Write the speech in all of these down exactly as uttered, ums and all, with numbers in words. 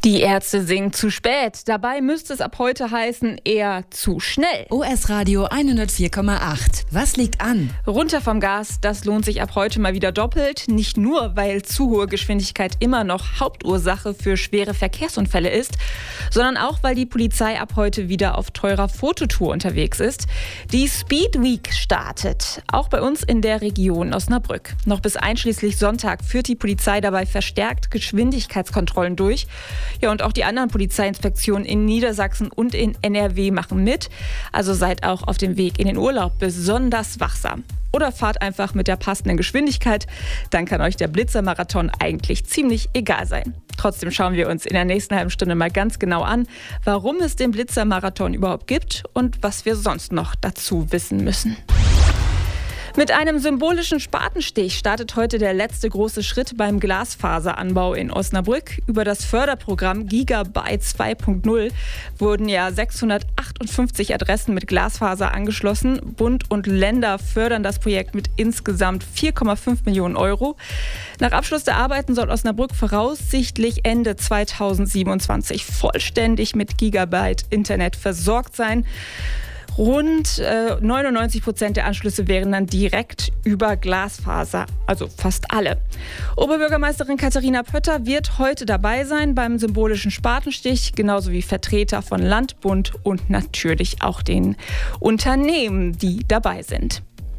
Die Ärzte singen zu spät. Dabei müsste es ab heute heißen, eher zu schnell. O S Radio hundertvier Komma acht. Was liegt an? Runter vom Gas, das lohnt sich ab heute mal wieder doppelt. Nicht nur, weil zu hohe Geschwindigkeit immer noch Hauptursache für schwere Verkehrsunfälle ist, sondern auch, weil die Polizei ab heute wieder auf teurer Fototour unterwegs ist. Die Speed Week startet, auch bei uns in der Region Osnabrück. Noch bis einschließlich Sonntag führt die Polizei dabei verstärkt Geschwindigkeitskontrollen durch. Ja, und auch die anderen Polizeiinspektionen in Niedersachsen und in N R W machen mit. Also seid auch auf dem Weg in den Urlaub besonders wachsam. Oder fahrt einfach mit der passenden Geschwindigkeit. Dann kann euch der Blitzermarathon eigentlich ziemlich egal sein. Trotzdem schauen wir uns in der nächsten halben Stunde mal ganz genau an, warum es den Blitzermarathon überhaupt gibt und was wir sonst noch dazu wissen müssen. Mit einem symbolischen Spatenstich startet heute der letzte große Schritt beim Glasfaseranbau in Osnabrück. Über das Förderprogramm Gigabyte zwei Punkt null wurden ja sechshundertachtundfünfzig Adressen mit Glasfaser angeschlossen. Bund und Länder fördern das Projekt mit insgesamt vier Komma fünf Millionen Euro. Nach Abschluss der Arbeiten soll Osnabrück voraussichtlich Ende zweitausendsiebenundzwanzig vollständig mit Gigabyte Internet versorgt sein. Rund äh, neunundneunzig Prozent der Anschlüsse wären dann direkt über Glasfaser, also fast alle. Oberbürgermeisterin Katharina Pötter wird heute dabei sein beim symbolischen Spatenstich, genauso wie Vertreter von Land, Bund und natürlich auch den Unternehmen, die dabei sind.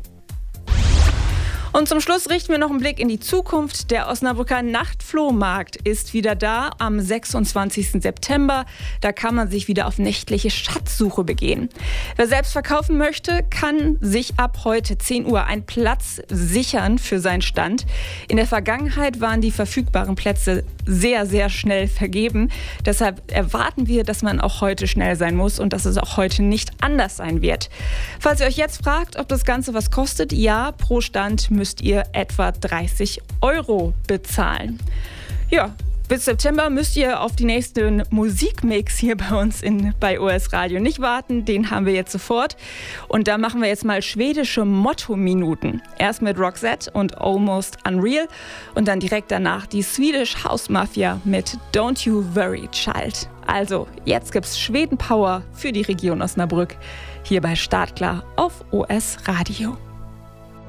Und zum Schluss richten wir noch einen Blick in die Zukunft. Der Osnabrücker Nachtflohmarkt ist wieder da am sechsundzwanzigsten September. Da kann man sich wieder auf nächtliche Schatzsuche begeben. Wer selbst verkaufen möchte, kann sich ab heute zehn Uhr einen Platz sichern für seinen Stand. In der Vergangenheit waren die verfügbaren Plätze sehr, sehr schnell vergeben. Deshalb erwarten wir, dass man auch heute schnell sein muss und dass es auch heute nicht anders sein wird. Falls ihr euch jetzt fragt, ob das Ganze was kostet, ja, pro Stand müsst müsst ihr etwa dreißig Euro bezahlen. Ja, bis September müsst ihr auf die nächsten Musikmix hier bei uns in, bei O S Radio nicht warten. Den haben wir jetzt sofort. Und da machen wir jetzt mal schwedische Motto-Minuten. Erst mit Roxette und Almost Unreal und dann direkt danach die Swedish House Mafia mit Don't You Worry Child. Also, jetzt gibt's Schweden-Power für die Region Osnabrück hier bei Startklar auf O S Radio.